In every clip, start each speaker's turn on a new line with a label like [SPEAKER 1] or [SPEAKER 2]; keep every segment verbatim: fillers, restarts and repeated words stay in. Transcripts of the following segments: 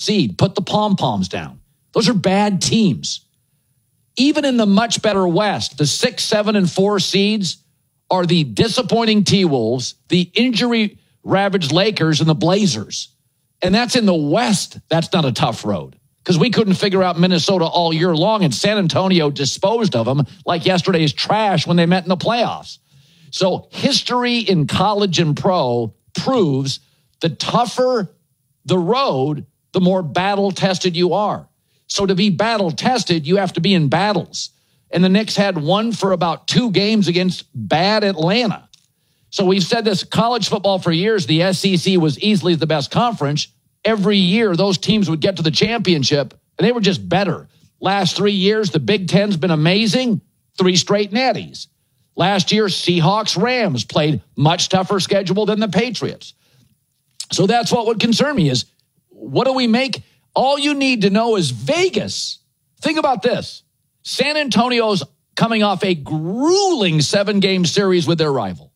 [SPEAKER 1] seed. Put the pom-poms down. Those are bad teams. Even in the much better West, the six, seven, and four seeds are the disappointing T-Wolves, the injury-ravaged Lakers, and the Blazers. And that's in the West. That's not a tough road because we couldn't figure out Minnesota all year long, and San Antonio disposed of them like yesterday's trash when they met in the playoffs. So history in college and pro proves the tougher the road, the more battle-tested you are. So to be battle-tested, you have to be in battles. And the Knicks had one for about two games against bad Atlanta. So we've said this, college football for years, the S E C was easily the best conference. Every year, those teams would get to the championship, and they were just better. Last three years, the Big Ten's been amazing. Three straight natties. Last year, Seahawks, Rams played much tougher schedule than the Patriots. So that's what would concern me is, what do we make? All you need to know is Vegas. Think about this. San Antonio's coming off a grueling seven-game series with their rival.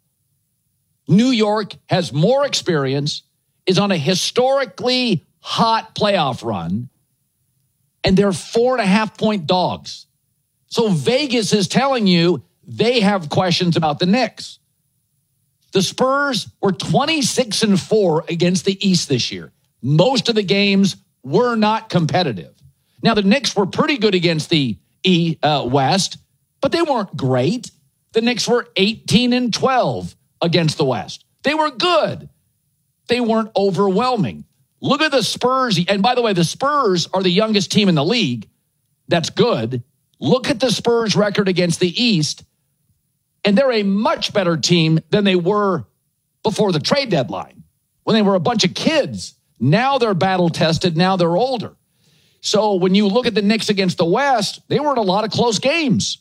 [SPEAKER 1] New York has more experience, is on a historically hot playoff run, and they're four and a half point dogs. So Vegas is telling you they have questions about the Knicks. The Spurs were twenty-six and four against the East this year. Most of the games were not competitive. Now, the Knicks were pretty good against the E, uh, West, but they weren't great. The Knicks were eighteen and twelve against the West. They were good. They weren't overwhelming. Look at the Spurs. And by the way, the Spurs are the youngest team in the league. That's good. Look at the Spurs record against the East. And they're a much better team than they were before the trade deadline, when they were a bunch of kids. Now they're battle-tested. Now they're older. So when you look at the Knicks against the West, they were in a lot of close games.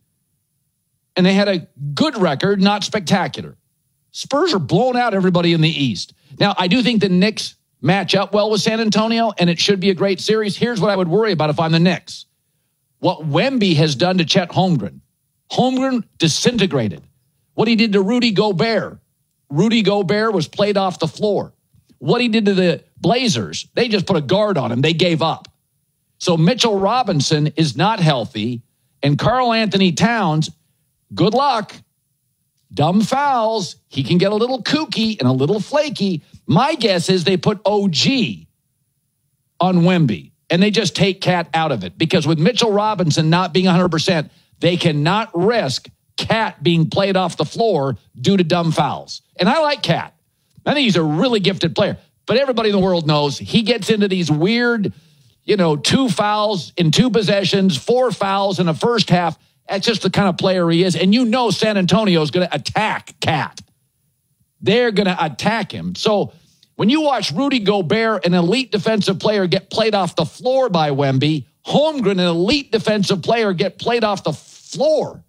[SPEAKER 1] And they had a good record, not spectacular. Spurs are blowing out everybody in the East. Now, I do think the Knicks match up well with San Antonio, and it should be a great series. Here's what I would worry about if I'm the Knicks. What Wemby has done to Chet Holmgren. Holmgren disintegrated. What he did to Rudy Gobert. Rudy Gobert was played off the floor. What he did to the Blazers, they just put a guard on him. They gave up. So Mitchell Robinson is not healthy, and Karl Anthony Towns, good luck. Dumb fouls. He can get a little kooky and a little flaky. My guess is they put O G on Wemby, and they just take Cat out of it. Because with Mitchell Robinson not being one hundred percent, they cannot risk Cat being played off the floor due to dumb fouls. And I like Cat. I think he's a really gifted player. But everybody in the world knows he gets into these weird, you know, two fouls in two possessions, four fouls in a first half. That's just the kind of player he is. And you know San Antonio is going to attack Cat. They're going to attack him. So when you watch Rudy Gobert, an elite defensive player, get played off the floor by Wemby, Holmgren, an elite defensive player, get played off the floor.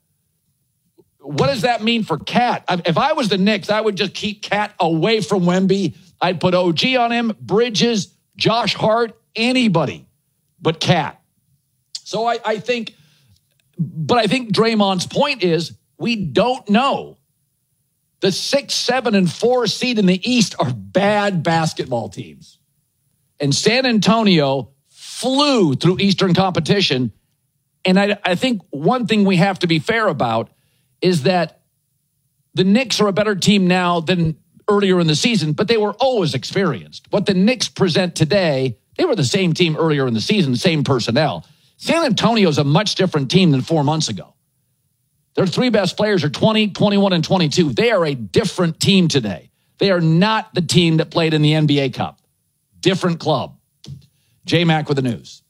[SPEAKER 1] What does that mean for Cat? If I was the Knicks, I would just keep Cat away from Wemby. I'd put O G on him, Bridges, Josh Hart, anybody but Cat. So I, I think, but I think Draymond's point is we don't know. The six, seven, and four seed in the East are bad basketball teams. And San Antonio flew through Eastern competition. And I, I think one thing we have to be fair about is that the Knicks are a better team now than earlier in the season, but they were always experienced. What the Knicks present today, they were the same team earlier in the season, same personnel. San Antonio is a much different team than four months ago. Their three best players are twenty, twenty-one, and twenty-two. They are a different team today. They are not the team that played in the N B A Cup. Different club. J-Mac with the news.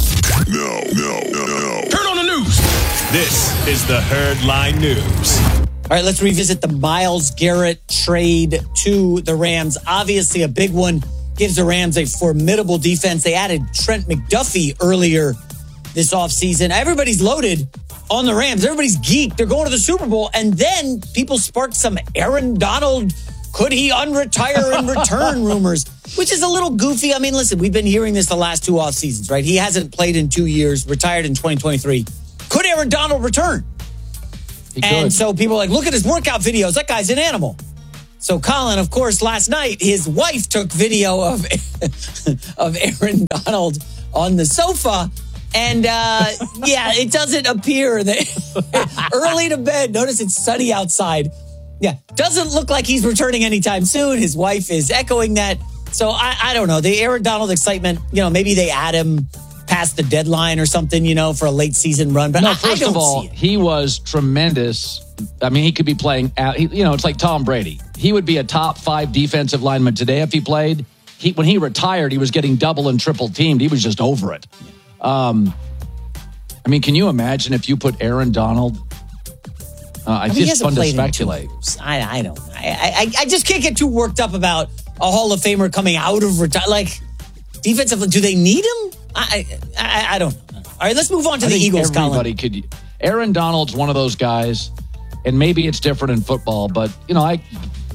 [SPEAKER 2] No, no, no, no.
[SPEAKER 3] Turn on the news. This is the Herd Line News.
[SPEAKER 4] All right, let's revisit the Myles Garrett trade to the Rams. Obviously, a big one. Gives the Rams a formidable defense. They added Trent McDuffie earlier this offseason. Everybody's loaded on the Rams. Everybody's geeked. They're going to the Super Bowl. And then people sparked some Aaron Donald, could he unretire and return rumors, which is a little goofy. I mean, listen, we've been hearing this the last two off seasons, right? He hasn't played in two years, retired in twenty twenty-three. Could Aaron Donald return?
[SPEAKER 1] He
[SPEAKER 4] and
[SPEAKER 1] could.
[SPEAKER 4] so people are like, look at his workout videos. That guy's an animal. So Colin, of course, last night, his wife took video of, of Aaron Donald on the sofa. And, uh, yeah, it doesn't appear that early to bed. Notice it's sunny outside. Yeah, doesn't look like he's returning anytime soon. His wife is echoing that. So I, I don't know. The Aaron Donald excitement, you know, maybe they add him past the deadline or something, you know, for a late season run. But
[SPEAKER 1] no,
[SPEAKER 4] I,
[SPEAKER 1] first
[SPEAKER 4] I don't
[SPEAKER 1] of all,
[SPEAKER 4] see it.
[SPEAKER 1] he was tremendous. I mean, he could be playing out. He, you know, it's like Tom Brady. He would be a top five defensive lineman today if he played. He, when he retired, he was getting double and triple teamed. He was just over it. Um, I mean, can you imagine if you put Aaron Donald? Uh,
[SPEAKER 4] I
[SPEAKER 1] it's
[SPEAKER 4] mean, he
[SPEAKER 1] just
[SPEAKER 4] hasn't
[SPEAKER 1] fun to
[SPEAKER 4] played in two
[SPEAKER 1] speculate.
[SPEAKER 4] years. I, I don't. I, I I just can't get too worked up about a Hall of Famer coming out of retire. Like defensive, do they need him? I I, I don't know. All right, let's move on to
[SPEAKER 1] I
[SPEAKER 4] the
[SPEAKER 1] think
[SPEAKER 4] Eagles.
[SPEAKER 1] Everybody
[SPEAKER 4] Colin.
[SPEAKER 1] could. Aaron Donald's one of those guys, and maybe it's different in football, but you know, I.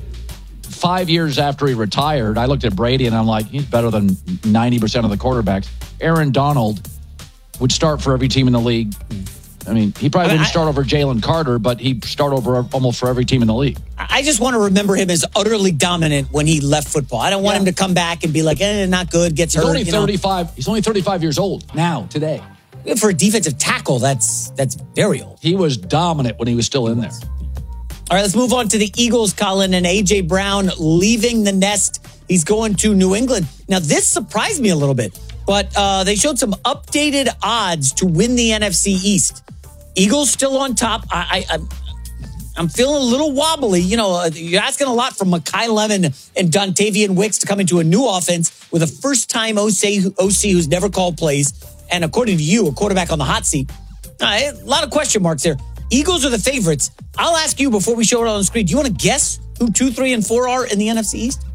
[SPEAKER 1] Five years after he retired, I looked at Brady and I'm like, he's better than ninety percent of the quarterbacks. Aaron Donald would start for every team in the league. I mean, he probably
[SPEAKER 4] I mean,
[SPEAKER 1] wouldn't
[SPEAKER 4] I-
[SPEAKER 1] start over Jalen Carter, but he'd start over almost for every team in the league.
[SPEAKER 4] I just want to remember him as utterly dominant when he left football. I don't want
[SPEAKER 1] Yeah.
[SPEAKER 4] him to come back and be like, eh, not good, gets
[SPEAKER 1] He's
[SPEAKER 4] hurt.
[SPEAKER 1] only
[SPEAKER 4] you know.
[SPEAKER 1] thirty-five. He's only thirty-five years old now, today.
[SPEAKER 4] For a defensive tackle, that's that's very old.
[SPEAKER 1] He was dominant when he was still in there.
[SPEAKER 4] All right, let's move on to the Eagles, Colin, and A J. Brown leaving the nest. He's going to New England. Now, this surprised me a little bit, but uh, they showed some updated odds to win the N F C East. Eagles still on top. I, I, I'm, I'm feeling a little wobbly. You know, uh, you're asking a lot from Mekhi Lemon and Dontavian Wicks to come into a new offense with a first-time O C, O C who's never called plays, and according to you, a quarterback on the hot seat. Uh, a lot of question marks there. Eagles are the favorites. I'll ask you before we show it on the screen. Do you want to guess who two, three, and four are in the N F C East?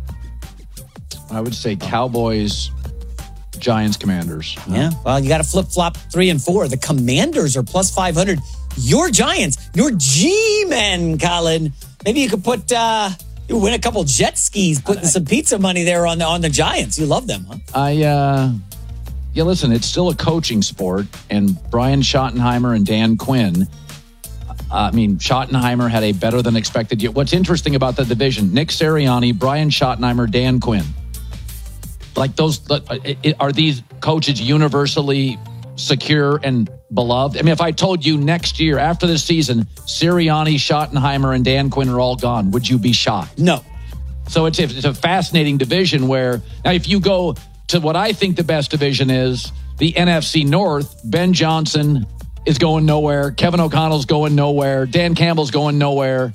[SPEAKER 1] I would say Cowboys, Giants, Commanders.
[SPEAKER 4] Yeah. Well, you got to flip flop three and four. The Commanders are plus five hundred. Your Giants, your G-men, Colin. Maybe you could put, uh, you win a couple jet skis, putting some pizza money there on the, on the Giants. You love them, huh?
[SPEAKER 1] I, uh, yeah, listen, it's still a coaching sport, and Brian Schottenheimer and Dan Quinn. I mean, Schottenheimer had a better than expected year. What's interesting about the division, Nick Sirianni, Brian Schottenheimer, Dan Quinn. Like those, are these coaches universally secure and beloved? I mean, if I told you next year, after this season, Sirianni, Schottenheimer, and Dan Quinn are all gone, would you be shocked?
[SPEAKER 4] No.
[SPEAKER 1] So it's, it's a fascinating division where, now if you go to what I think the best division is, the N F C North, Ben Johnson is going nowhere. Kevin O'Connell's going nowhere. Dan Campbell's going nowhere.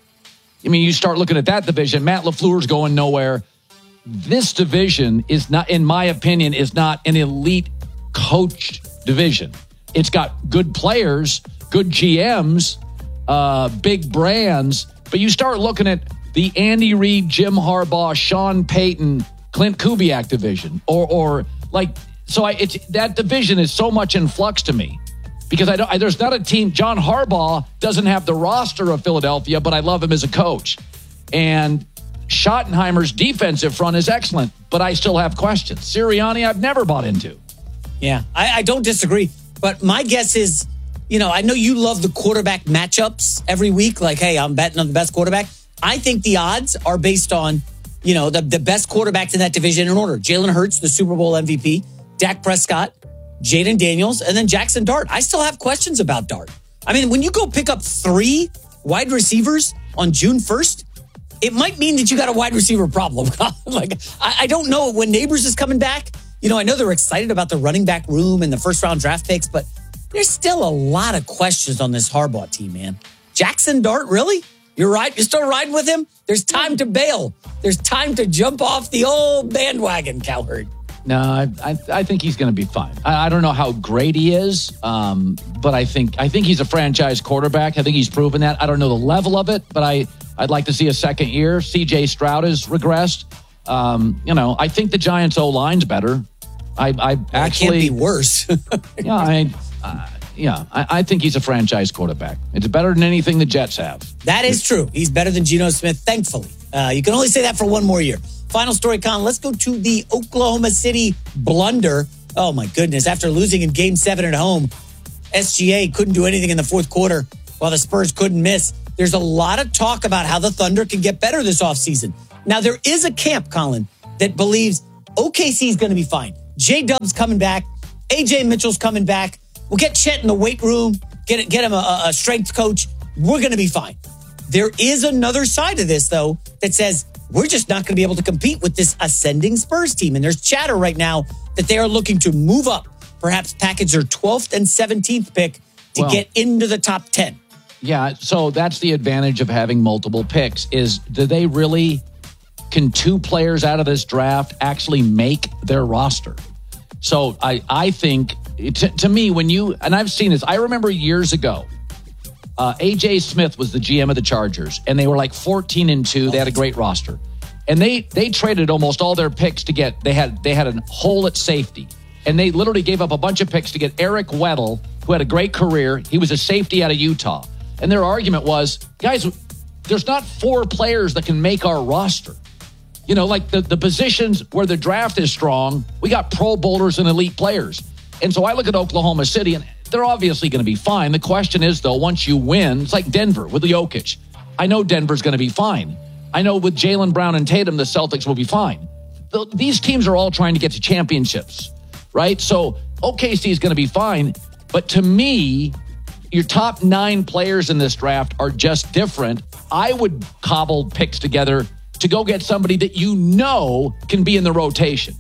[SPEAKER 1] I mean, you start looking at that division. Matt LaFleur's going nowhere. This division is not, in my opinion, is not an elite coach division. It's got good players, good G Ms, uh, big brands. But you start looking at the Andy Reid, Jim Harbaugh, Sean Payton, Clint Kubiak division, or or like so. I it's that division is so much in flux to me. Because I don't, I, there's not a team. John Harbaugh doesn't have the roster of Philadelphia, but I love him as a coach. And Schottenheimer's defensive front is excellent, but I still have questions. Sirianni, I've never bought into.
[SPEAKER 4] Yeah, I, I don't disagree. But my guess is, you know, I know you love the quarterback matchups every week. Like, hey, I'm betting on the best quarterback. I think the odds are based on, you know, the, the best quarterbacks in that division in order. Jalen Hurts, the Super Bowl M V P. Dak Prescott. Jaden Daniels, and then Jackson Dart. I still have questions about Dart. I mean, when you go pick up three wide receivers on June first, it might mean that you got a wide receiver problem. Like, I, I don't know when Neighbors is coming back. You know, I know they're excited about the running back room and the first round draft picks, but there's still a lot of questions on this Harbaugh team, man. Jackson Dart, really? You're right. You're still riding with him? There's time to bail. There's time to jump off the old bandwagon, Cowherd.
[SPEAKER 1] No, I, I, I think he's going to be fine. I, I don't know how great he is, um, but I think I think he's a franchise quarterback. I think he's proven that. I don't know the level of it, but I, I'd like to see a second year. C J Stroud has regressed. Um, you know, I think the Giants' O-line's better. I, I actually...
[SPEAKER 4] It can't be worse.
[SPEAKER 1] yeah, I, uh, yeah I, I think he's a franchise quarterback. It's better than anything the Jets have.
[SPEAKER 4] That is true. He's better than Geno Smith, thankfully. Uh, you can only say that for one more year. Final story, Colin. Let's go to the Oklahoma City blunder. Oh, my goodness. After losing in game seven at home, S G A couldn't do anything in the fourth quarter while the Spurs couldn't miss. there's a lot of talk about how the Thunder can get better this offseason. Now, there is a camp, Colin, that believes O K C is going to be fine. J-Dub's coming back. A J Mitchell's coming back. We'll get Chet in the weight room, get, get him a, a strength coach. We're going to be fine. There is another side of this, though, that says we're just not going to be able to compete with this ascending Spurs team. And there's chatter right now that they are looking to move up, perhaps package their twelfth and seventeenth pick to
[SPEAKER 1] Well,
[SPEAKER 4] get into the top ten.
[SPEAKER 1] Yeah, so that's the advantage of having multiple picks is do they really, can two players out of this draft actually make their roster? So I, I think, to, to me, when you, and I've seen this, I remember years ago, uh, A J Smith was the G M of the Chargers, and they were like fourteen and two. They had a great roster. And they they traded almost all their picks to get, they had they had a hole at safety. And they literally gave up a bunch of picks to get Eric Weddle, who had a great career. He was a safety out of Utah. And their argument was, guys, there's not four players that can make our roster. You know, like the, the positions where the draft is strong, we got pro bowlers and elite players. And so I look at Oklahoma City, and they're obviously going to be fine. The question is, though, once you win, it's like Denver with Jokic. I know Denver's going to be fine. I know with Jaylen Brown and Tatum, the Celtics will be fine. The, these teams are all trying to get to championships, right? So O K C is going to be fine. But to me, your top nine players in this draft are just different. I would cobble picks together to go get somebody that you know can be in the rotation.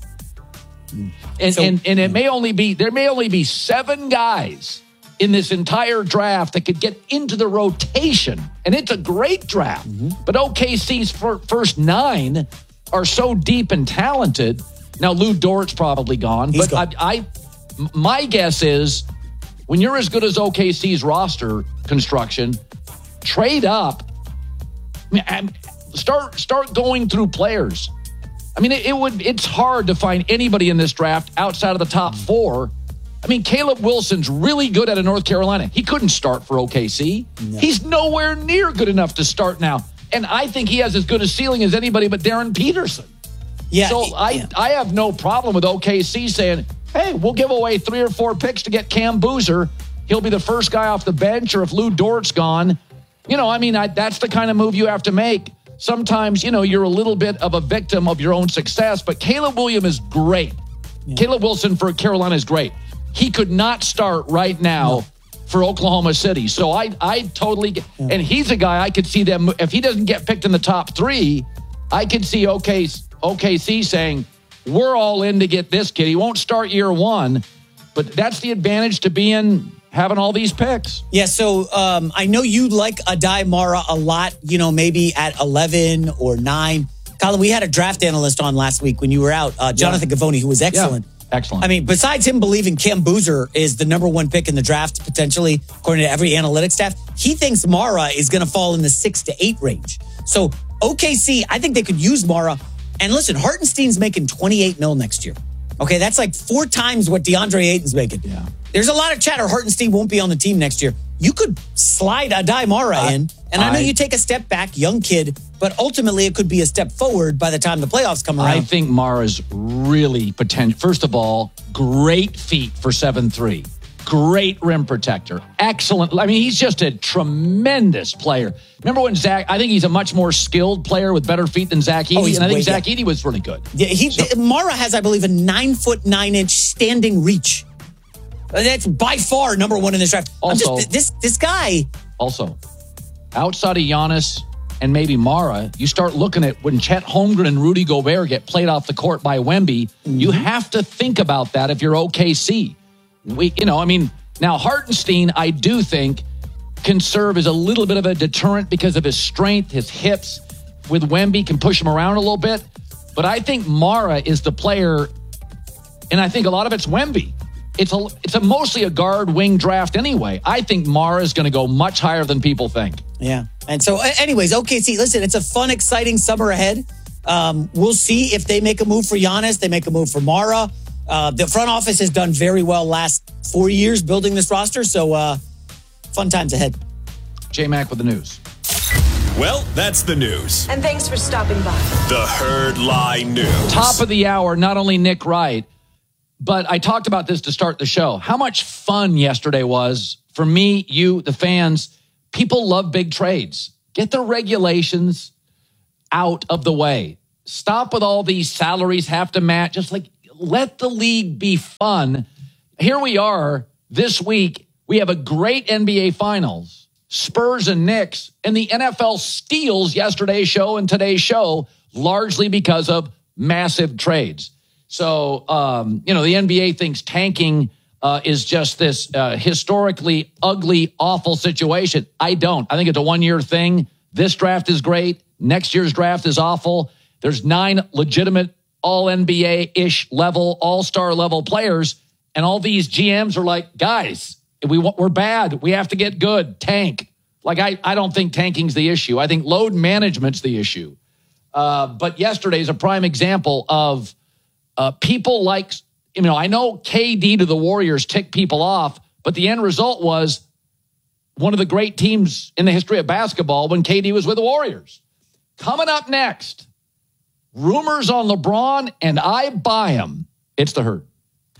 [SPEAKER 1] And,
[SPEAKER 4] So-
[SPEAKER 1] and and it may only be, there may only be seven guys in this entire draft that could get into the rotation. And it's a great draft.
[SPEAKER 4] Mm-hmm.
[SPEAKER 1] But O K C's fir- first nine are so deep and talented. Now, Lou Dort's probably gone.
[SPEAKER 4] He's
[SPEAKER 1] but
[SPEAKER 4] gone.
[SPEAKER 1] I, I, my guess is when you're as good as O K C's roster construction, trade up. I mean, and start start going through players. I mean, it, it would. It's hard to find anybody in this draft outside of the top four. I mean, Caleb Wilson's really good out of North Carolina. He couldn't start for O K C.
[SPEAKER 4] No.
[SPEAKER 1] He's nowhere near good enough to start now. And I think he has as good a ceiling as anybody but Darren Peterson.
[SPEAKER 4] Yeah.
[SPEAKER 1] So
[SPEAKER 4] he-
[SPEAKER 1] I,
[SPEAKER 4] yeah.
[SPEAKER 1] I have no problem with O K C saying, hey, we'll give away three or four picks to get Cam Boozer. He'll be the first guy off the bench, or if Lou Dort's gone. You know, I mean, I, that's the kind of move you have to make. Sometimes, you know, you're a little bit of a victim of your own success, but Caleb Williams is great. Caleb Wilson for Carolina is great. He could not start right now
[SPEAKER 4] No.
[SPEAKER 1] for Oklahoma City. So I, I totally get, and he's a guy I could see them, if he doesn't get picked in the top three, I could see O K C saying, we're all in to get this kid. He won't start year one, but that's the advantage to being, having all these picks.
[SPEAKER 4] Yeah, so um, I know you like Adai Mara a lot, you know, maybe at eleven or nine. Colin, we had a draft analyst on last week when you were out, uh, Jonathan Gavoni, who was excellent.
[SPEAKER 1] Yeah, excellent.
[SPEAKER 4] I mean, besides him believing Cam Boozer is the number one pick in the draft, potentially, according to every analytics staff, he thinks Mara is going to fall in the six to eight range. So O K C, I think they could use Mara. And listen, Hartenstein's making twenty-eight mil next year. Okay, that's like four times what DeAndre Ayton's making.
[SPEAKER 1] Yeah.
[SPEAKER 4] There's a lot of chatter. Hartenstein won't be on the team next year. You could slide Adai Mara
[SPEAKER 1] I-
[SPEAKER 4] in, and I know
[SPEAKER 1] I-
[SPEAKER 4] you take a step back, young kid, but ultimately it could be a step forward by the time the playoffs come around.
[SPEAKER 1] I think Mara's really potential. First of all, great feet for seven three. Great rim protector. Excellent. I mean, he's just a tremendous player. Remember when Zach, I think he's a much more skilled player with better feet than Zach Edey.
[SPEAKER 4] Oh, he's
[SPEAKER 1] and I think
[SPEAKER 4] way
[SPEAKER 1] Zach
[SPEAKER 4] good.
[SPEAKER 1] Edey was really good.
[SPEAKER 4] Yeah, he, Mara has, I believe, a nine foot nine inch standing reach. That's by far number one in this draft. I'm
[SPEAKER 1] Also-
[SPEAKER 4] just, this this guy.
[SPEAKER 1] Also, outside of Giannis and maybe Mara, you start looking at when Chet Holmgren and Rudy Gobert get played off the court by Wemby,
[SPEAKER 4] Mm-hmm.
[SPEAKER 1] you have to think about that if you're O K C. We, you know, I mean, now Hartenstein, I do think, can serve as a little bit of a deterrent because of his strength, his hips. With Wemby, can push him around a little bit. But I think Mara is the player, and I think a lot of it's Wemby. It's a it's a mostly a guard wing draft anyway. I think Mara is going to go much higher than people think.
[SPEAKER 4] Yeah. And so, a- anyways, O K C, listen, it's a fun, exciting summer ahead. Um, we'll see if they make a move for Giannis, they make a move for Mara. Uh, the front office has done very well last four years building this roster. So, uh, fun times ahead.
[SPEAKER 1] J-Mac with the news.
[SPEAKER 3] Well, that's the news.
[SPEAKER 5] And thanks for stopping by.
[SPEAKER 3] The Herd Lie News.
[SPEAKER 1] Top of the hour, not only Nick Wright, but I talked about this to start the show. How much fun yesterday was for me, you, the fans, people love big trades. Get the regulations out of the way. Stop with all these salaries have to match. Just like let the league be fun. Here we are this week. We have a great N B A Finals, Spurs and Knicks, and the N F L steals yesterday's show and today's show largely because of massive trades. So, um, you know, the N B A thinks tanking uh, is just this uh, historically ugly, awful situation. I don't. I think it's a one-year thing. This draft is great. Next year's draft is awful. There's nine legitimate all-N B A-ish level, all-star level players, and all these G Ms are like, guys, we, we're bad. We have to get good. Tank. Like, I, I don't think tanking's the issue. I think load management's the issue. Uh, but yesterday's a prime example of uh, people like, you know, I know K D to the Warriors ticked people off, but the end result was one of the great teams in the history of basketball when K D was with the Warriors. Coming up next, rumors on LeBron, and I buy them. It's the Herd.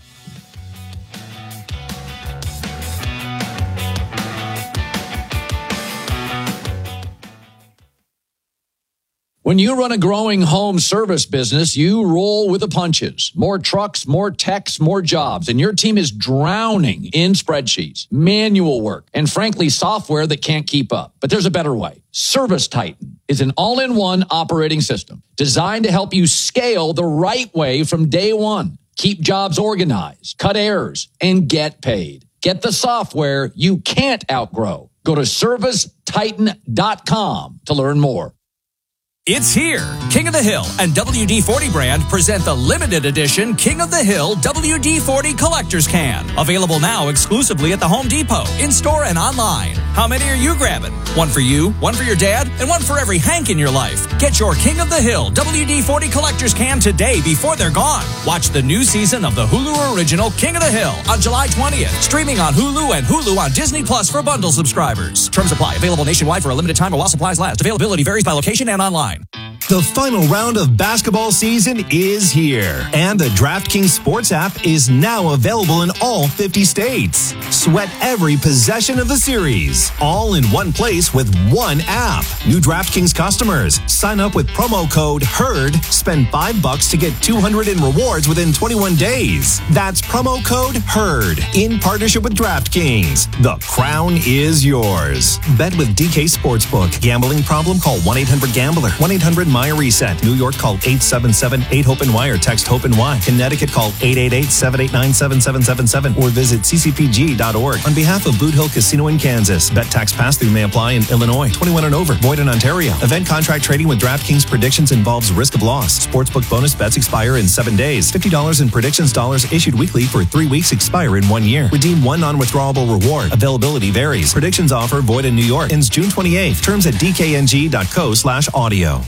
[SPEAKER 1] When you run a growing home service business, you roll with the punches. More trucks, more techs, more jobs, and your team is drowning in spreadsheets, manual work, and frankly, software that can't keep up. But there's a better way. Service Titan is an all-in-one operating system designed to help you scale the right way from day one. Keep jobs organized, cut errors, and get paid. Get the software you can't outgrow. Go to service titan dot com to learn more.
[SPEAKER 5] It's here. King of the Hill and W D forty brand present the limited edition King of the Hill W D forty Collector's Can. Available now exclusively at the Home Depot, in-store and online. How many are you grabbing? One for you, one for your dad, and one for every Hank in your life. Get your King of the Hill W D forty Collector's Can today before they're gone. Watch the new season of the Hulu original King of the Hill on July twentieth. Streaming on Hulu and Hulu on Disney Plus for bundle subscribers. Terms apply. Available nationwide for a limited time while supplies last. Availability varies by location and online.
[SPEAKER 6] The final round of basketball season is here, and the DraftKings Sports app is now available in all fifty states. Sweat every possession of the series, all in one place with one app. New DraftKings customers, sign up with promo code HERD, spend five bucks to get two hundred in rewards within twenty-one days. That's promo code HERD in partnership with DraftKings. The crown is yours. Bet with D K Sportsbook. Gambling problem? Call one eight hundred gambler. one eight hundred M Y reset. New York, call eight seven seven eight hope N Y or text HOPE-NY. Connecticut, call eight eight eight seven eight nine seven seven seven seven or visit c c p g dot org. On behalf of Boot Hill Casino in Kansas, bet tax pass-through may apply in Illinois. twenty-one and over. Void in Ontario. Event contract trading with DraftKings predictions involves risk of loss. Sportsbook bonus bets expire in seven days. fifty dollars in predictions dollars issued weekly for three weeks expire in one year. Redeem one non-withdrawable reward. Availability varies. Predictions offer void in New York. Ends June twenty-eighth. Terms at d k n g dot co slash audio.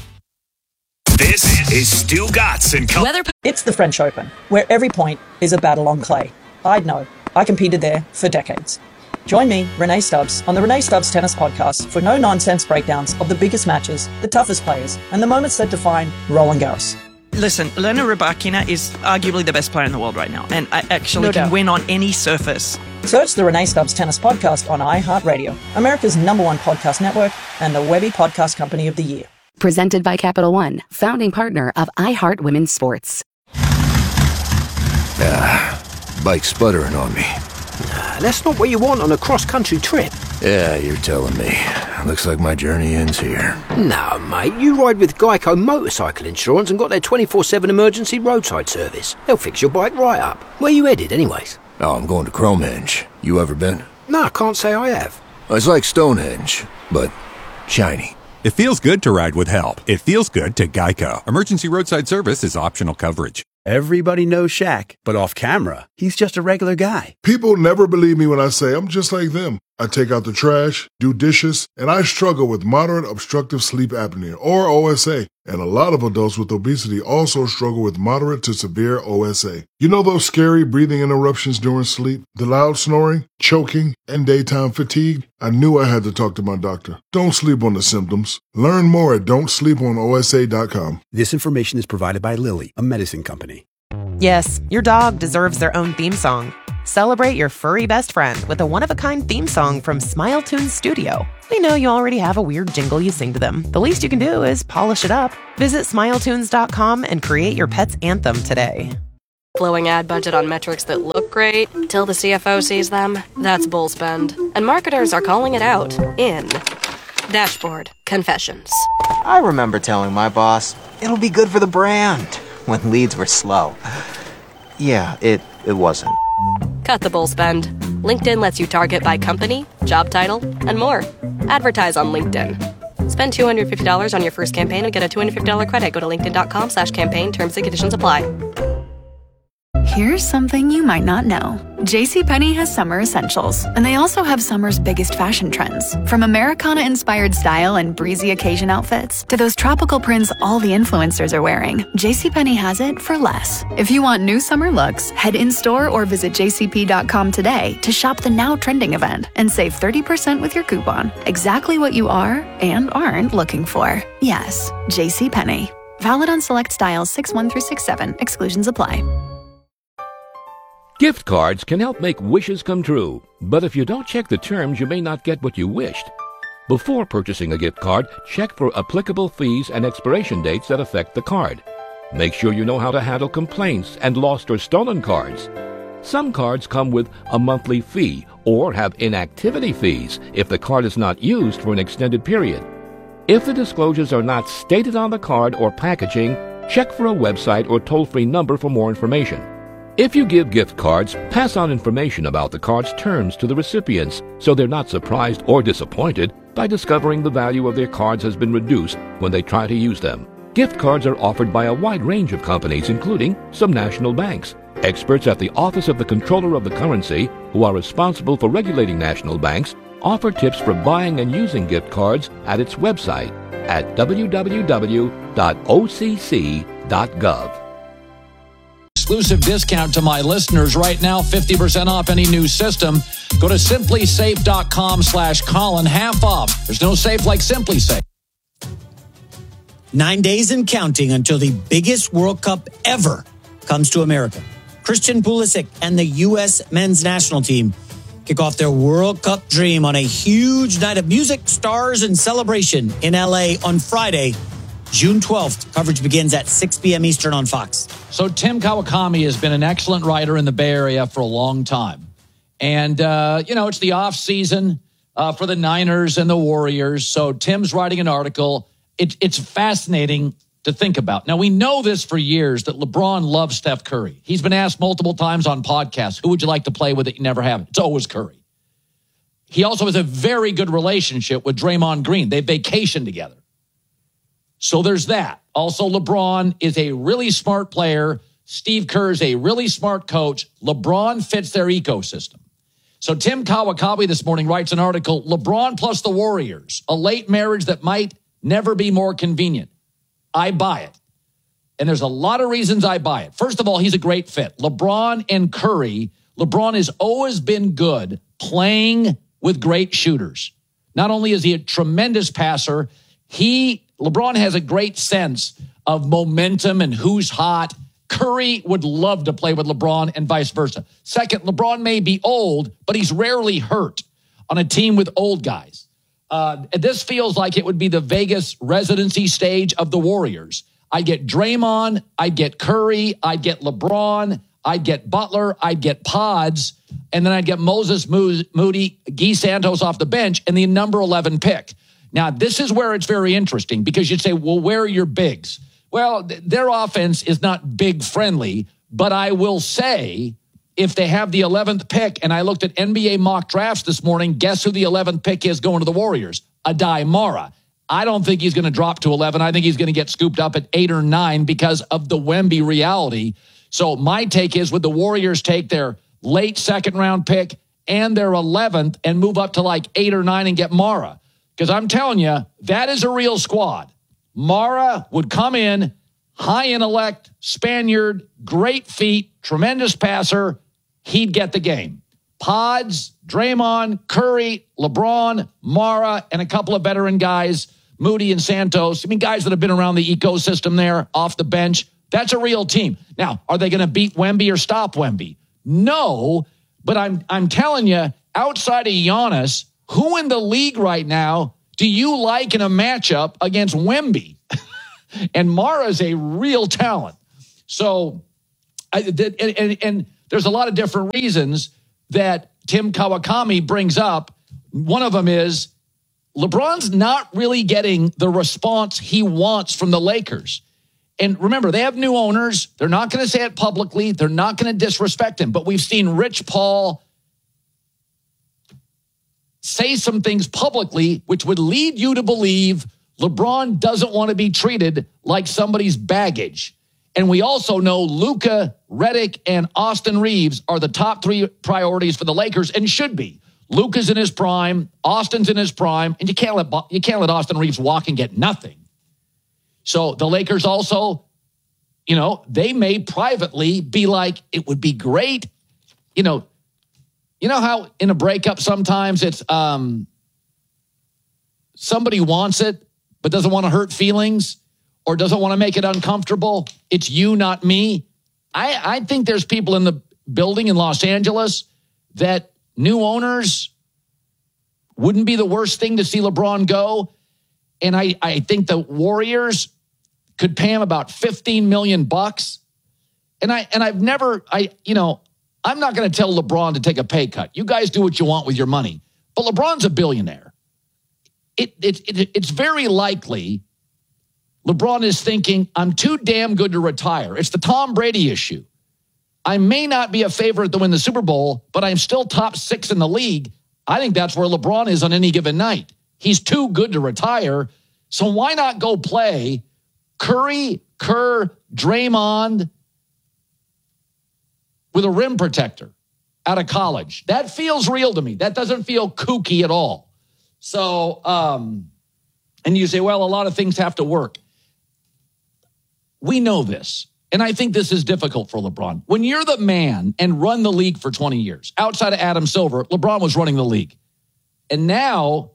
[SPEAKER 3] This is Stu Gatz and Co-
[SPEAKER 7] Weather. It's the French Open, where every point is a battle on clay. I'd know. I competed there for decades. Join me, Renee Stubbs, on the Renee Stubbs Tennis Podcast for no-nonsense breakdowns of the biggest matches, the toughest players, and the moments that define Roland Garros.
[SPEAKER 8] Listen, Elena Rybakina is arguably the best player in the world right now, and I actually
[SPEAKER 7] No
[SPEAKER 8] can
[SPEAKER 7] doubt.
[SPEAKER 8] win on any surface.
[SPEAKER 7] Search the Renee Stubbs Tennis Podcast on iHeartRadio, America's number one podcast network, and the Webby Podcast Company of the Year.
[SPEAKER 9] Presented by Capital One, founding partner of iHeart Women's Sports.
[SPEAKER 10] Ah, bike's sputtering on me.
[SPEAKER 11] Nah, that's not what you want on a cross-country trip.
[SPEAKER 10] Yeah, you're telling me. Looks like my journey ends here.
[SPEAKER 11] No, mate, you ride with Geico Motorcycle Insurance and got their twenty-four seven emergency roadside service. They'll fix your bike right up. Where you headed, anyways?
[SPEAKER 10] Oh, I'm going to Cromenge. You ever been?
[SPEAKER 11] No, I can't say I have.
[SPEAKER 10] It's like Stonehenge, but shiny.
[SPEAKER 12] It feels good to ride with help. It feels good to Geico. Emergency roadside service is optional coverage.
[SPEAKER 13] Everybody knows Shaq, but off camera, he's just a regular guy.
[SPEAKER 2] People never believe me when I say I'm just like them. I take out the trash, do dishes, and I struggle with moderate obstructive sleep apnea, or O S A. And a lot of adults with obesity also struggle with moderate to severe O S A. You know those scary breathing interruptions during sleep, the loud snoring, choking, and daytime fatigue? I knew I had to talk to my doctor. Don't sleep on the symptoms. Learn more at don't sleep on O S A dot com.
[SPEAKER 13] This information is provided by Lilly, a medicine company.
[SPEAKER 14] Yes, your dog deserves their own theme song. Celebrate your furry best friend with a one-of-a-kind theme song from Smile Tunes Studio. We know you already have a weird jingle you sing to them. The least you can do is polish it up. Visit smile tunes dot com and create your pet's anthem today.
[SPEAKER 15] Blowing ad budget on metrics that look great till the C F O sees them? That's bull spend. And marketers are calling it out in Dashboard Confessions.
[SPEAKER 16] I remember telling my boss, it'll be good for the brand, when leads were slow. Yeah, it, it wasn't.
[SPEAKER 15] Cut the bull spend. LinkedIn lets you target by company, job title, and more. Advertise on LinkedIn. Spend two hundred fifty dollars on your first campaign and get a two hundred fifty dollars credit. Go to linkedin.com slash campaign. Terms and conditions apply.
[SPEAKER 17] Here's something you might not know. JCPenney has summer essentials, and they also have summer's biggest fashion trends. From Americana-inspired style and breezy occasion outfits to those tropical prints all the influencers are wearing, JCPenney has it for less. If you want new summer looks, head in-store or visit j c p dot com today to shop the now trending event and save thirty percent with your coupon. Exactly what you are and aren't looking for. Yes, JCPenney. Valid on select styles six one through six seven. Exclusions apply.
[SPEAKER 18] Gift cards can help make wishes come true, but if you don't check the terms, you may not get what you wished. Before purchasing a gift card, check for applicable fees and expiration dates that affect the card. Make sure you know how to handle complaints and lost or stolen cards. Some cards come with a monthly fee or have inactivity fees if the card is not used for an extended period. If the disclosures are not stated on the card or packaging, check for a website or toll-free number for more information. If you give gift cards, pass on information about the card's terms to the recipients so they're not surprised or disappointed by discovering the value of their cards has been reduced when they try to use them. Gift cards are offered by a wide range of companies, including some national banks. Experts at the Office of the Comptroller of the Currency, who are responsible for regulating national banks, offer tips for buying and using gift cards at its website at w w w dot o c c dot gov.
[SPEAKER 1] Exclusive discount to my listeners right now, fifty percent off any new system. Go to simply safe dot com slash Colin, half off. There's no safe like Simply Safe.
[SPEAKER 4] Nine days and counting until the biggest World Cup ever comes to America. Christian Pulisic and the U S men's national team kick off their World Cup dream on a huge night of music, stars, and celebration in L A on Friday, June twelfth. Coverage begins at six p.m. Eastern on Fox.
[SPEAKER 1] So Tim Kawakami has been an excellent writer in the Bay Area for a long time. And, uh, you know, it's the off season uh, for the Niners and the Warriors. So Tim's writing an article. It, it's fascinating to think about. Now, we know this for years that LeBron loves Steph Curry. He's been asked multiple times on podcasts, who would you like to play with that you never have? It's always Curry. He also has a very good relationship with Draymond Green. They vacation together. So there's that. Also, LeBron is a really smart player. Steve Kerr is a really smart coach. LeBron fits their ecosystem. So Tim Kawakabe this morning writes an article, LeBron plus the Warriors, a late marriage that might never be more convenient. I buy it. And there's a lot of reasons I buy it. First of all, he's a great fit. LeBron and Curry, LeBron has always been good playing with great shooters. Not only is he a tremendous passer, he LeBron has a great sense of momentum and who's hot. Curry would love to play with LeBron and vice versa. Second, LeBron may be old, but he's rarely hurt on a team with old guys. Uh, this feels like it would be the Vegas residency stage of the Warriors. I'd get Draymond, I'd get Curry, I'd get LeBron, I'd get Butler, I'd get Pods, and then I'd get Moses Moody, Guy Santos off the bench, and the number eleven pick. Now, this is where it's very interesting because you'd say, well, where are your bigs? Well, th- their offense is not big friendly, but I will say if they have the eleventh pick, and I looked at N B A mock drafts this morning, guess who the eleventh pick is going to the Warriors? Adai Mara. I don't think he's going to drop to eleven. I think he's going to get scooped up at eight or nine because of the Wemby reality. So my take is would the Warriors take their late second round pick and their eleventh and move up to like eight or nine and get Mara? Because I'm telling you, that is a real squad. Mara would come in, high intellect, Spaniard, great feet, tremendous passer. He'd get the game. Pods, Draymond, Curry, LeBron, Mara, and a couple of veteran guys, Moody and Santos. I mean, guys that have been around the ecosystem there, off the bench. That's a real team. Now, are they going to beat Wemby or stop Wemby? No, But I'm I'm telling you, outside of Giannis, who in the league right now do you like in a matchup against Wemby? And Mara's a real talent. So, I, and, and, and there's a lot of different reasons that Tim Kawakami brings up. One of them is LeBron's not really getting the response he wants from the Lakers. And remember, they have new owners. They're not going to say it publicly. They're not going to disrespect him. But we've seen Rich Paul say some things publicly, which would lead you to believe LeBron doesn't want to be treated like somebody's baggage. And we also know Luka, Redick, and Austin Reeves are the top three priorities for the Lakers and should be. Luka's in his prime, Austin's in his prime, and you can't let you can't let Austin Reeves walk and get nothing. So the Lakers also, you know, they may privately be like, it would be great. You know, you know how in a breakup sometimes it's um, somebody wants it but doesn't want to hurt feelings or doesn't want to make it uncomfortable. It's you, not me. I, I think there's people in the building in Los Angeles that new owners wouldn't be the worst thing to see LeBron go. And I, I think the Warriors could pay him about fifteen million bucks. And I and I've never, I you know, I'm not going to tell LeBron to take a pay cut. You guys do what you want with your money. But LeBron's a billionaire. It, it, it it's very likely LeBron is thinking, I'm too damn good to retire. It's the Tom Brady issue. I may not be a favorite to win the Super Bowl, but I'm still top six in the league. I think that's where LeBron is on any given night. He's too good to retire. So why not go play Curry, Kerr, Draymond with a rim protector out of college? That feels real to me. That doesn't feel kooky at all. So, um, and you say, well, a lot of things have to work. We know this. And I think this is difficult for LeBron. When you're the man and run the league for twenty years, outside of Adam Silver, LeBron was running the league. And now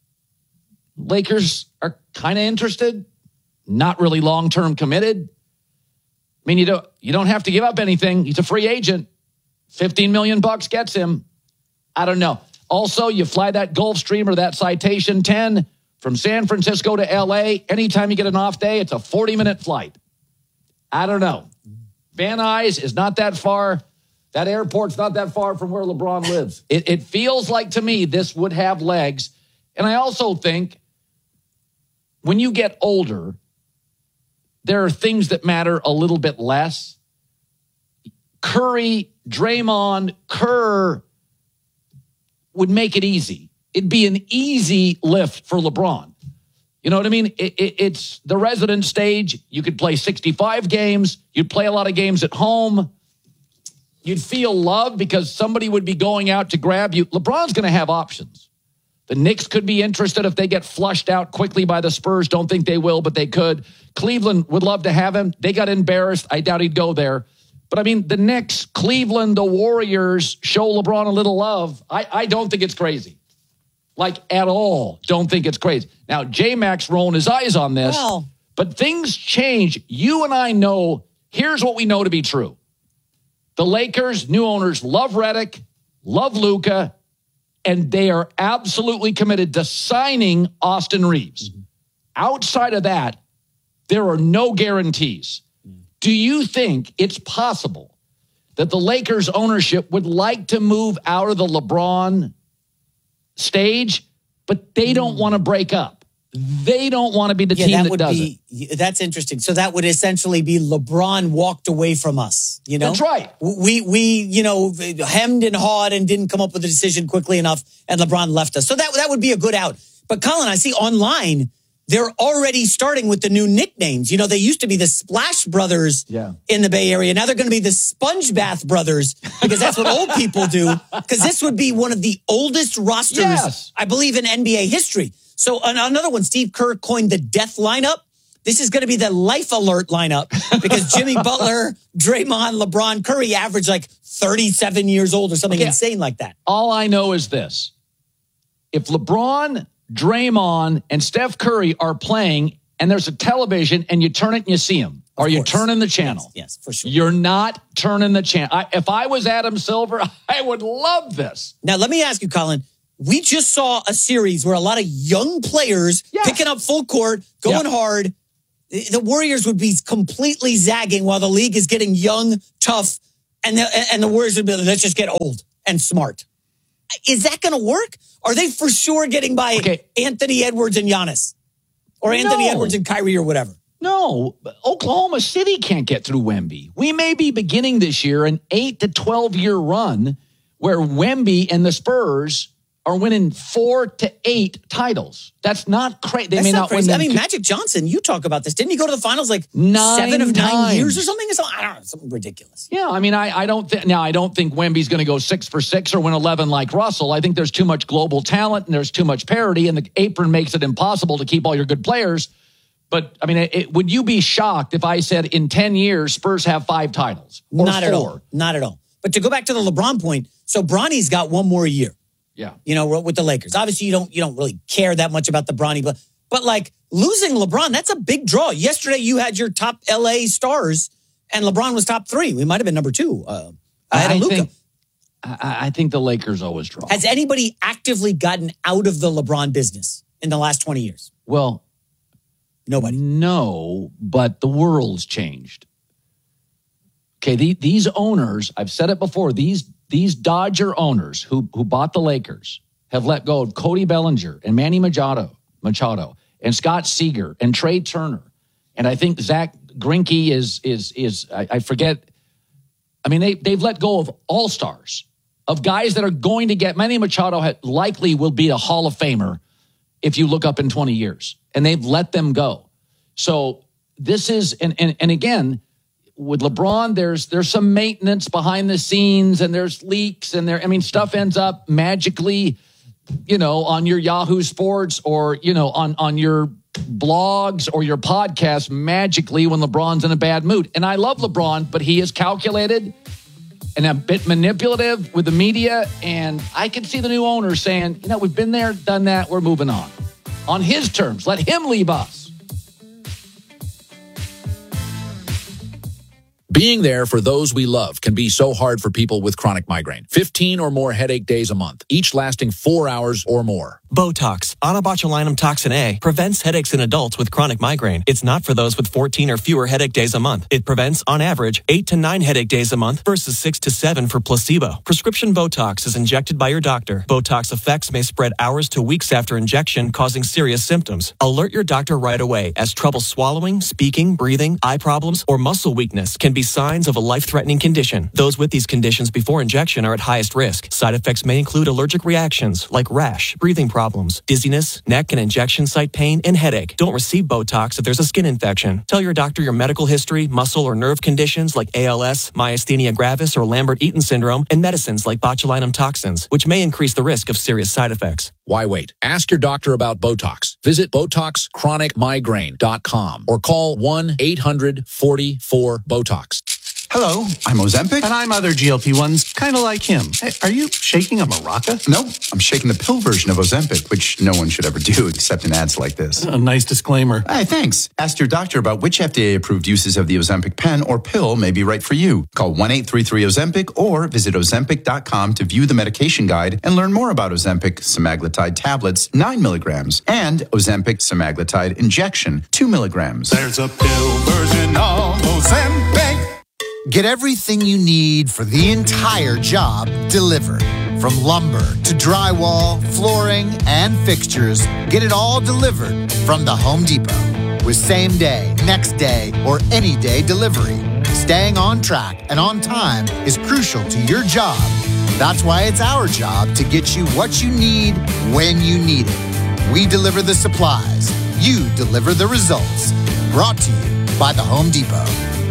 [SPEAKER 1] Lakers are kind of interested, not really long-term committed. I mean, you don't, you don't have to give up anything. He's a free agent. fifteen million bucks gets him. I don't know. Also, you fly that Gulfstream or that Citation ten from San Francisco to L A. Anytime you get an off day, it's a forty-minute flight. I don't know. Van Nuys is not that far. That airport's not that far from where LeBron lives. It, it feels like to me this would have legs. And I also think when you get older, there are things that matter a little bit less. Curry, Draymond, Kerr would make it easy. It'd be an easy lift for LeBron. You know what I mean? It, it, it's the resident stage. You could play sixty-five games. You'd play a lot of games at home. You'd feel loved because somebody would be going out to grab you. LeBron's going to have options. The Knicks could be interested if they get flushed out quickly by the Spurs. Don't think they will, but they could. Cleveland would love to have him. They got embarrassed. I doubt he'd go there. But, I mean, the Knicks, Cleveland, the Warriors show LeBron a little love. I, I don't think it's crazy. Like, at all. Don't think it's crazy. Now, J-Mac's rolling his eyes on this.
[SPEAKER 4] Well,
[SPEAKER 1] but things change. You and I know, here's what we know to be true. The Lakers, new owners, love Redick, love Luka, and they are absolutely committed to signing Austin Reeves. Mm-hmm. Outside of that, there are no guarantees. Mm-hmm. Do you think it's possible that the Lakers ownership would like to move out of the LeBron stage, but they don't want to break up? They don't want to be the
[SPEAKER 4] yeah,
[SPEAKER 1] team
[SPEAKER 4] that,
[SPEAKER 1] that
[SPEAKER 4] would
[SPEAKER 1] does
[SPEAKER 4] be,
[SPEAKER 1] it.
[SPEAKER 4] That's interesting. So that would essentially be LeBron walked away from us. You know,
[SPEAKER 1] that's right.
[SPEAKER 4] We we you know hemmed and hawed and didn't come up with a decision quickly enough, and LeBron left us. So that that would be a good out. But Colin, I see online they're already starting with the new nicknames. You know, they used to be the Splash Brothers
[SPEAKER 1] yeah.
[SPEAKER 4] in the Bay Area. Now they're going to be the Sponge Bath Brothers because that's what old people do. Because this would be one of the oldest rosters,
[SPEAKER 1] yes.
[SPEAKER 4] I believe, in N B A history. So another one, Steve Kerr coined the death lineup. This is going to be the life alert lineup because Jimmy Butler, Draymond, LeBron, Curry average like thirty-seven years old or something okay. insane like that.
[SPEAKER 1] All I know is this. If LeBron, Draymond, and Steph Curry are playing and there's a television and you turn it and you see them, Are you turning the channel?
[SPEAKER 4] Yes, yes, for sure.
[SPEAKER 1] You're not turning the channel. I, if I was Adam Silver, I would love this.
[SPEAKER 4] Now, let me ask you, Colin. We just saw a series where a lot of young players
[SPEAKER 1] yes.
[SPEAKER 4] picking up full court, going yep. hard. The Warriors would be completely zagging while the league is getting young, tough, and the, and the Warriors would be, let's just get old and smart. Is that going to work? Are they for sure getting by okay. Anthony Edwards and Giannis? Or Anthony no. Edwards and Kyrie or whatever?
[SPEAKER 1] No, Oklahoma City can't get through Wemby. We may be beginning this year an eight to twelve year run where Wemby and the Spurs are winning four to eight titles. That's not crazy. They
[SPEAKER 4] That's
[SPEAKER 1] may
[SPEAKER 4] not
[SPEAKER 1] not
[SPEAKER 4] crazy.
[SPEAKER 1] win.
[SPEAKER 4] I mean,
[SPEAKER 1] two-
[SPEAKER 4] Magic Johnson, you talk about this. Didn't he go to the finals like
[SPEAKER 1] nine
[SPEAKER 4] seven of nine
[SPEAKER 1] times.
[SPEAKER 4] years or something? Or something? I don't know, something ridiculous.
[SPEAKER 1] Yeah, I mean, I, I don't think now. I don't think Wemby's going to go six for six or win eleven like Russell. I think there's too much global talent and there's too much parity, and the apron makes it impossible to keep all your good players. But I mean, it, it, would you be shocked if I said in ten years Spurs have five titles? Or
[SPEAKER 4] Not
[SPEAKER 1] four?
[SPEAKER 4] at all. Not at all. But to go back to the LeBron point, so Bronny's got one more year.
[SPEAKER 1] Yeah.
[SPEAKER 4] You know, with the Lakers. Obviously, you don't you don't really care that much about the Bronny, but but like losing LeBron, that's a big draw. Yesterday, you had your top L A stars, and LeBron was top three. We might have been number two. Uh, I had
[SPEAKER 1] I
[SPEAKER 4] Luka.
[SPEAKER 1] think, I, I think the Lakers always draw.
[SPEAKER 4] Has anybody actively gotten out of the LeBron business in the last twenty years?
[SPEAKER 1] Well,
[SPEAKER 4] nobody.
[SPEAKER 1] No, but the world's changed. Okay, the, these owners, I've said it before, these these Dodger owners who who bought the Lakers have let go of Cody Bellinger and Manny Machado, Machado and Scott Seager and Trey Turner. And I think Zach Greinke is, is, is I, I forget, I mean, they, they've let go of all-stars, of guys that are going to get, Manny Machado ha, likely will be a Hall of Famer if you look up in twenty years. And they've let them go. So this is, and and, and again, with LeBron, there's there's some maintenance behind the scenes and there's leaks and there, I mean, stuff ends up magically, you know, on your Yahoo Sports or, you know, on, on your blogs or your podcast magically when LeBron's in a bad mood. And I love LeBron, but he is calculated and a bit manipulative with the media. And I can see the new owner saying, you know, we've been there, done that, we're moving on. On his terms, let him leave us.
[SPEAKER 19] Being there for those we love can be so hard for people with chronic migraine. fifteen or more headache days a month, each lasting four hours or more.
[SPEAKER 20] Botox, onabotulinum toxin A, prevents headaches in adults with chronic migraine. It's not for those with fourteen or fewer headache days a month. It prevents, on average, eight to nine headache days a month versus six to seven for placebo. Prescription Botox is injected by your doctor. Botox effects may spread hours to weeks after injection, causing serious symptoms. Alert your doctor right away, as trouble swallowing, speaking, breathing, eye problems, or muscle weakness can be signs of a life-threatening condition. Those with these conditions before injection are at highest risk. Side effects may include allergic reactions like rash, breathing problems, dizziness, neck and injection site pain, and headache. Don't receive Botox if there's a skin infection. Tell your doctor your medical history, muscle or nerve conditions like A L S, myasthenia gravis, or Lambert-Eaton syndrome, and medicines like botulinum toxins, which may increase the risk of serious side effects.
[SPEAKER 19] Why wait? Ask your doctor about Botox. Visit Botox Chronic Migraine dot com or call one eight hundred forty-four BOTOX.
[SPEAKER 21] Hello, I'm Ozempic. And I'm other G L P ones, kind of like him. Hey, are you shaking a maraca?
[SPEAKER 22] No, I'm shaking the pill version of Ozempic, which no one should ever do except in ads like this.
[SPEAKER 21] A nice disclaimer.
[SPEAKER 22] Hey, thanks. Ask your doctor about which F D A-approved uses of the Ozempic pen or pill may be right for you. Call one eight three three Ozempic or visit Ozempic dot com to view the medication guide and learn more about Ozempic semaglutide tablets, nine milligrams, and Ozempic semaglutide injection, two milligrams.
[SPEAKER 23] There's a pill version of Ozempic.
[SPEAKER 24] Get everything you need for the entire job delivered. From lumber to drywall, flooring, and fixtures, get it all delivered from the Home Depot. With same day, next day, or any day delivery, staying on track and on time is crucial to your job. That's why it's our job to get you what you need when you need it. We deliver the supplies. You deliver the results. Brought to you by the Home Depot.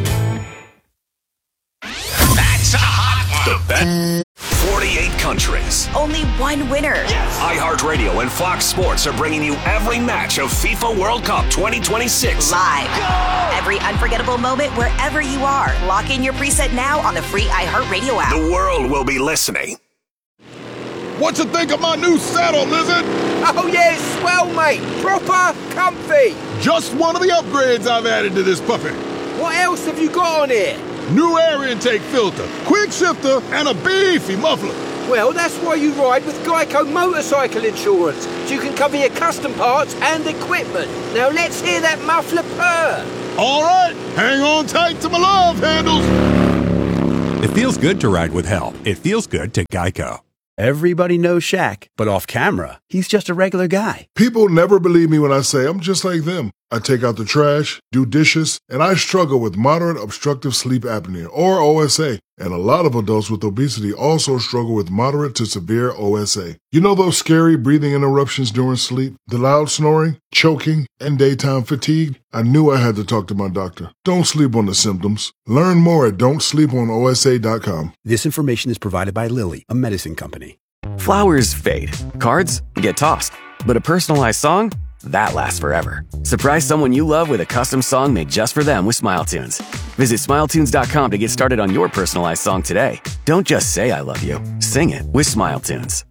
[SPEAKER 3] That's a hot one. The best. forty-eight countries.
[SPEAKER 25] Only one winner.
[SPEAKER 3] Yes. iHeartRadio and Fox Sports are bringing you every match of FIFA World Cup twenty twenty-six.
[SPEAKER 25] Live. Go! Every unforgettable moment wherever you are. Lock in your preset now on the free iHeartRadio app.
[SPEAKER 3] The world will be listening.
[SPEAKER 2] What you think of my new saddle, Lizard?
[SPEAKER 26] Oh, yeah, it's swell, mate. Proper comfy.
[SPEAKER 2] Just one of the upgrades I've added to this puppy.
[SPEAKER 11] What else have you got on here?
[SPEAKER 23] New air intake filter, quick shifter, and a beefy muffler.
[SPEAKER 11] Well, that's why you ride with Geico Motorcycle Insurance, so you can cover your custom parts and equipment. Now let's hear that muffler purr.
[SPEAKER 23] All right, hang on tight to my love handles.
[SPEAKER 12] It feels good to ride with help. It feels good to Geico.
[SPEAKER 13] Everybody knows Shaq, but off camera, he's just a regular guy.
[SPEAKER 2] People never believe me when I say I'm just like them. I take out the trash, do dishes, and I struggle with moderate obstructive sleep apnea, or O S A. And a lot of adults with obesity also struggle with moderate to severe O S A. You know those scary breathing interruptions during sleep, the loud snoring, choking, and daytime fatigue? I knew I had to talk to my doctor. Don't sleep on the symptoms. Learn more at don't sleep on O S A dot com.
[SPEAKER 13] This information is provided by Lilly, a medicine company.
[SPEAKER 5] Flowers fade. Cards get tossed. But a personalized song? That lasts forever. Surprise someone you love with a custom song made just for them with Smile Tunes. Visit smile tunes dot com to get started on your personalized song today. Don't just say I love you. Sing it with Smile Tunes.